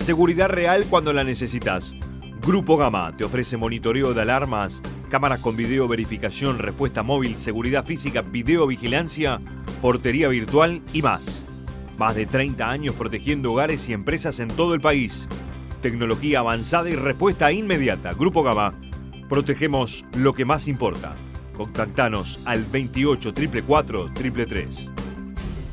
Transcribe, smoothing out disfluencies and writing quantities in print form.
Seguridad real cuando la necesitas. Grupo Gama te ofrece monitoreo de alarmas, cámaras con video verificación, respuesta móvil, seguridad física, videovigilancia, portería virtual y más. Más de 30 años protegiendo hogares y empresas en todo el país. Tecnología avanzada y respuesta inmediata. Grupo Gama. Protegemos lo que más importa. Contactanos al 28 444 333.